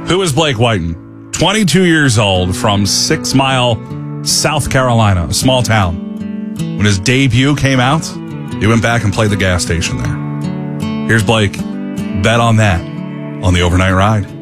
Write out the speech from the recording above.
Who is Blake Whiten? 22 years old from 6 Mile, South Carolina, a small town. When his debut came out, he went back and played the gas station there. Here's Blake. Bet on that on the Overnight Ride.